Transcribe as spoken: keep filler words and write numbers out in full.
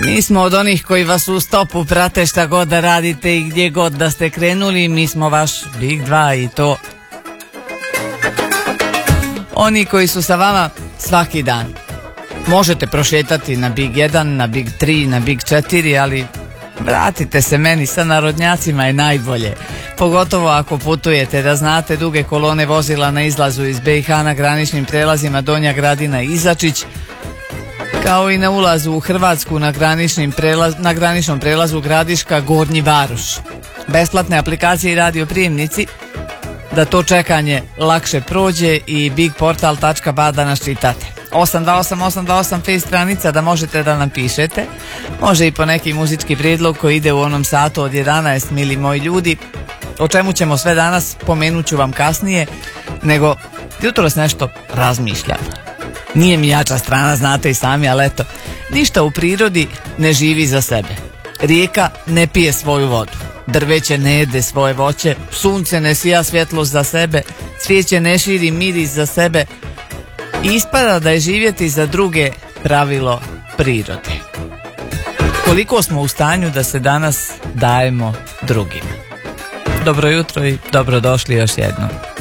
Mi smo od onih koji vas u stopu prate šta god da radite i gdje god da ste krenuli. Mi smo vaš Big dva i to oni koji su sa vama svaki dan. Možete prošetati na Big jedan, na Big tri, na Big četiri, ali vratite se meni, sa narodnjacima je najbolje. Pogotovo ako putujete, da znate duge kolone vozila na izlazu iz be i ha na graničnim prelazima Donja Gradina i Izačić, kao i na ulazu u Hrvatsku na, prelaz, na graničnom prelazu Gradiška Gornji Varoš. Besplatne aplikacije i radioprijemnici da to čekanje lakše prođe i big portal tačka ba da nas čitate. osam dva osam osam dva osam face stranica da možete da nam pišete. Može i po neki muzički prijedlog koji ide u onom satu od jedanaest, mili moji ljudi. O čemu ćemo sve danas pomenut ću vam kasnije, nego jutros nešto razmišljam. Nije mi jača strana, znate i sami, ali eto, ništa u prirodi ne živi za sebe. Rijeka ne pije svoju vodu, drveće ne jede svoje voće, sunce ne sija svjetlost za sebe, cvijeće ne širi miris za sebe. Ispada da je živjeti za druge pravilo prirode. Koliko smo u stanju da se danas dajemo drugima? Dobro jutro i dobrodošli još jednom.